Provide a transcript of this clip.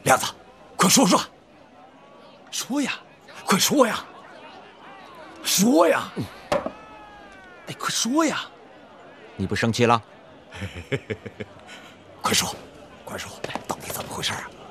亮子，快说说， 说呀， 快说呀，说呀！ 哎，快说呀！ 你不生气了？ 快说，快说，到底怎么回事啊？